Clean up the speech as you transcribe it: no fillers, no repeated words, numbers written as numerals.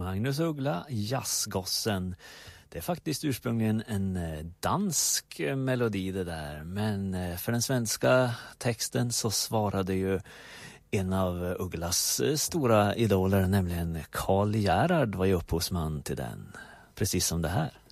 Magnus Uggla, Jazzgossen. Det är faktiskt ursprungligen en dansk melodi det där, men för den svenska texten så svarade ju en av Ugglas stora idoler, nämligen Karl Gerhard, var ju upphovsman till den, precis som det här.